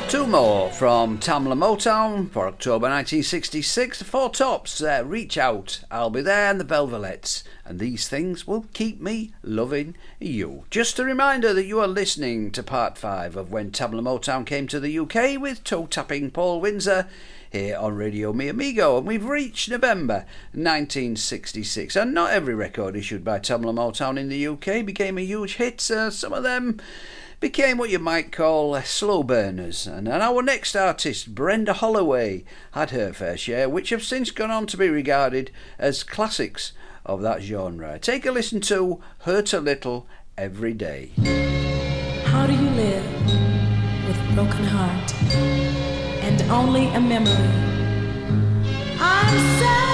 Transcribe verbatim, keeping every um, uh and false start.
Two more from Tamla Motown for October nineteen sixty-six. The Four Tops, uh, Reach Out, I'll Be There, and the Velvelettes. And these things will keep me loving you. Just a reminder that you are listening to part five of When Tamla Motown Came to the U K with toe-tapping Paul Windsor here on Radio Mi Amigo. And we've reached November nineteen sixty-six. And not every record issued by Tamla Motown in the U K became a huge hit. Uh, some of them became what you might call uh, slow burners, and, and our next artist, Brenda Holloway, had her fair share, which have since gone on to be regarded as classics of that genre. Take a listen to Hurt a Little Every Day. How do you live with a broken heart and only a memory? I'm sad.